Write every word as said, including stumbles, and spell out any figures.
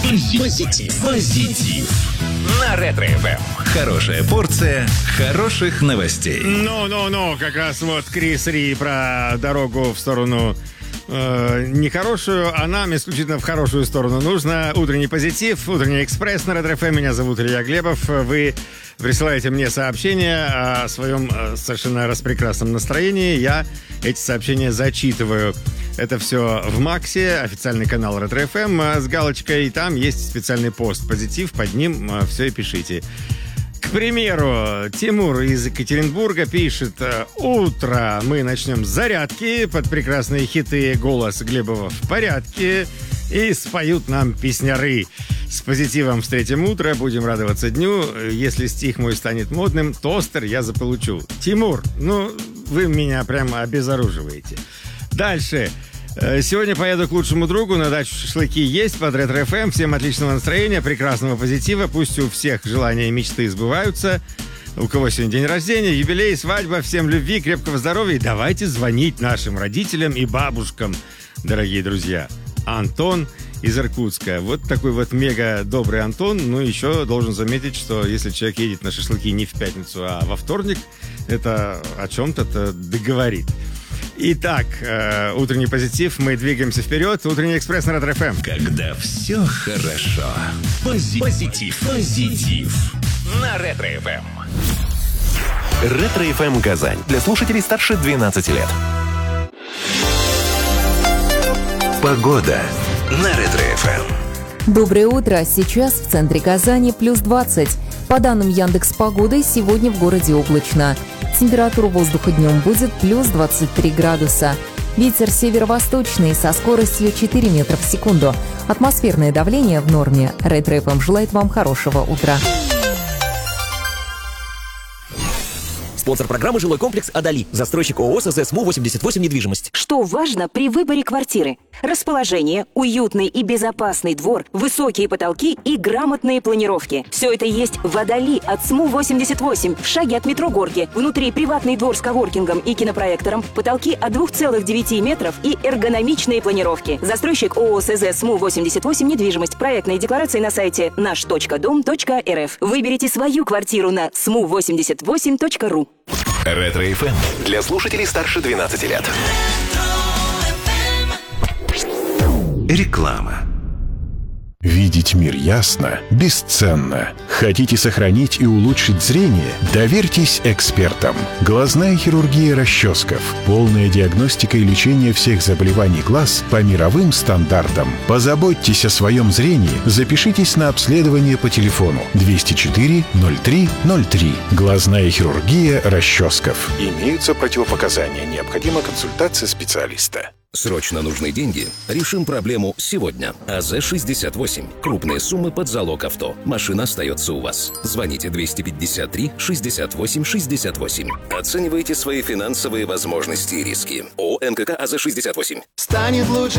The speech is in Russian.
Позитив. Позитив. На Ретро-эф эм. Хорошая порция хороших новостей. Ну-ну-ну, как раз вот Крис Ри про дорогу в сторону э, нехорошую, а нам исключительно в хорошую сторону нужно. Утренний позитив, утренний экспресс на Ретро-эф эм. Меня зовут Илья Глебов. Вы присылаете мне сообщения о своем э, совершенно распрекрасном настроении. Я эти сообщения зачитываю. Это все в Максе, официальный канал Ретро-эф эм с галочкой. И там есть специальный пост «Позитив», под ним все и пишите. К примеру, Тимур из Екатеринбурга пишет: «Утро. Мы начнем с зарядки под прекрасные хиты. Голос Глебова в порядке. И споют нам песняры. С позитивом встретим утро. Будем радоваться дню. Если стих мой станет модным, тостер я заполучу». Тимур, ну, вы меня прямо обезоруживаете. Дальше. Сегодня поеду к лучшему другу на дачу. Шашлыки есть под Ретро-эф эм. Всем отличного настроения, прекрасного позитива. Пусть у всех желания и мечты сбываются. У кого сегодня день рождения, юбилей, свадьба. Всем любви, крепкого здоровья. И давайте звонить нашим родителям и бабушкам, дорогие друзья. Антон из Иркутска. Вот такой вот мега добрый Антон. Ну, еще должен заметить, что если человек едет на шашлыки не в пятницу, а во вторник, это о чем-то договорит. Итак, э, утренний позитив, мы двигаемся вперед. Утренний экспресс на Ретро-эф эм. Когда все хорошо. Пози- позитив. Позитив. На Ретро-эф эм. Ретро-эф эм Казань. Для слушателей старше двенадцати лет. Погода на Ретро-эф эм. Доброе утро. Сейчас в центре Казани плюс двадцать. По данным Яндекс.Погоды, сегодня в городе облачно. Температура воздуха днем будет плюс двадцать три градуса. Ветер северо-восточный со скоростью четыре метра в секунду. Атмосферное давление в норме. Ретро-эф эм желает вам хорошего утра. Спонсор программы «Жилой комплекс Адали». Застройщик ООО СЗ СМУ восемьдесят восемь недвижимость. Что важно при выборе квартиры? Расположение, уютный и безопасный двор, высокие потолки и грамотные планировки. Все это есть в Адали от СМУ восемьдесят восемь, в шаге от метро Горки. Внутри приватный двор с коворкингом и кинопроектором, потолки от двух целых девяти метров и эргономичные планировки. Застройщик ООО СЗ СМУ восемьдесят восемь недвижимость. Проектные декларации на сайте наш точка дом точка эр эф. Выберите свою квартиру на сму восемьдесят восемь точка ру. Ретро-эф эм. Для слушателей старше двенадцати лет. Реклама. Видеть мир ясно бесценно. Хотите сохранить и улучшить зрение? Доверьтесь экспертам. Глазная хирургия расческов. Полная диагностика и лечение всех заболеваний глаз по мировым стандартам. Позаботьтесь о своем зрении. Запишитесь на обследование по телефону двести четыре ноль три ноль три. Глазная хирургия расческов. Имеются противопоказания. Необходима консультация специалиста. Срочно нужны деньги? Решим проблему сегодня. АЗ шестьдесят восемь. Крупные суммы под залог авто. Машина остается у вас. Звоните двести пятьдесят три шестьдесят восемь шестьдесят восемь. Оценивайте свои финансовые возможности и риски. ООО эн ка ка АЗ шестьдесят восемь. Станет лучше